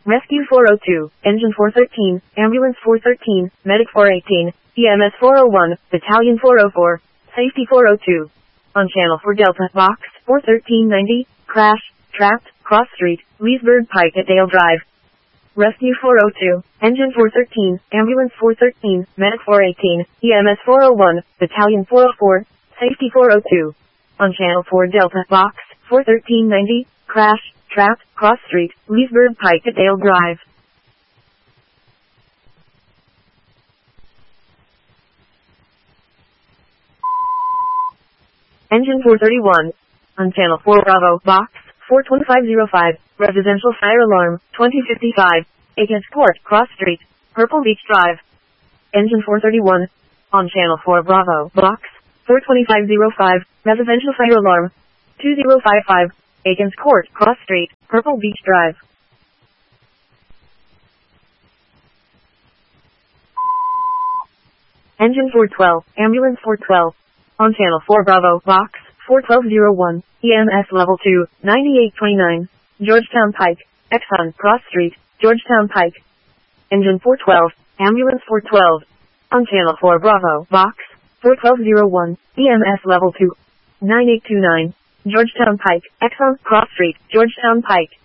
Rescue 402, Engine 413, Ambulance 413, Medic 418, EMS 401, Battalion 404, Safety 402. On Channel 4 Delta, Box 41390, Crash, Trapped, Cross Street, Leesburg Pike at Dale Drive. Rescue 402, Engine 413, Ambulance 413, Medic 418, EMS 401, Battalion 404, Safety 402. On Channel 4 Delta, Box 41390, Crash, Trapped, Cross Street, Leesburg Pike at Dale Drive. Engine 431. On Channel 4 Bravo, Box 42505, Residential Fire Alarm, 2055, Against Court, Cross Street, Purple Beach Drive. Engine 431. On Channel 4 Bravo, Box 42505, Residential Fire Alarm, 2055, Against Court, Cross Street, Purple Beach Drive. Engine 412, Ambulance 412. On Channel 4 Bravo, Box 41201, EMS Level 2, 9829, Georgetown Pike, Exxon, Cross Street, Georgetown Pike. Engine 412, Ambulance 412. On Channel 4 Bravo, Box 41201, EMS Level 2, 9829, Georgetown Pike, Exxon, Cross Street, Georgetown Pike.